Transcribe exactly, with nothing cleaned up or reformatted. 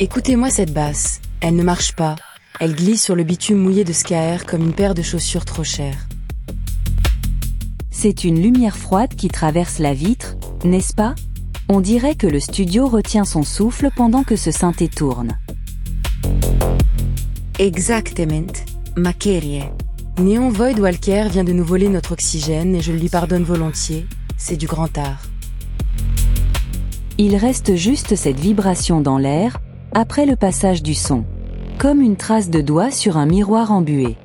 Écoutez-moi cette basse, elle ne marche pas, elle glisse sur le bitume mouillé de Skaer comme une paire de chaussures trop chères. C'est une lumière froide qui traverse la vitre, n'est-ce pas? On dirait que le studio retient son souffle pendant que ce synthé tourne. Exactement, ma Kerie. Neon Void Walker vient de nous voler notre oxygène et je le lui pardonne volontiers, c'est du grand art. Il reste juste cette vibration dans l'air, après le passage du son. Comme une trace de doigt sur un miroir embué.